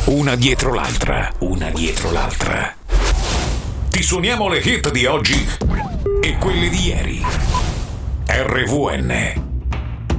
una dietro l'altra, una dietro l'altra. Ti suoniamo le hit di oggi e quelle di ieri. RVN,